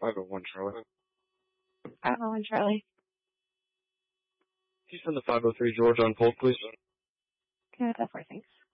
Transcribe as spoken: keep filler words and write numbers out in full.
five oh one, Charlie. five oh one, Charlie. Can you send the five oh three George on hold, please? Good, that four, thanks.